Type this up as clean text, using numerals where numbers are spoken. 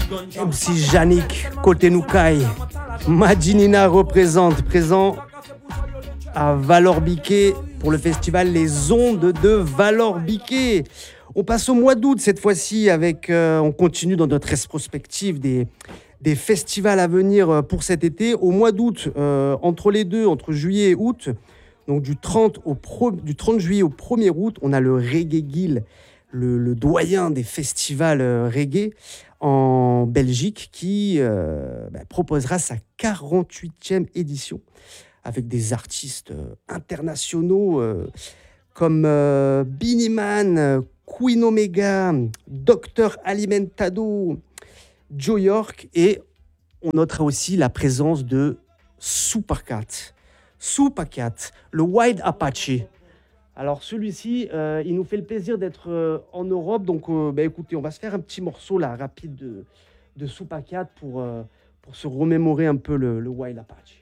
MC Yannick, côté Noukai. Madinina présent à Valorbiquet pour le festival Les Ondes de Valorbiquet. On passe au mois d'août cette fois-ci avec, on continue dans notre rétrospective des festivals à venir pour cet été. Au mois d'août, entre les deux, entre juillet et août, donc du 30 juillet au 1er août, on a le Reggae Guild, le doyen des festivals reggae en Belgique qui proposera sa 48e édition avec des artistes internationaux comme Beenie Man, Queen Omega, Dr Alimentado, Joe York, et on notera aussi la présence de Supercat, le Wild Apache. Alors celui-ci, il nous fait le plaisir d'être en Europe, donc écoutez, on va se faire un petit morceau là rapide de Supercat pour se remémorer un peu le Wild Apache.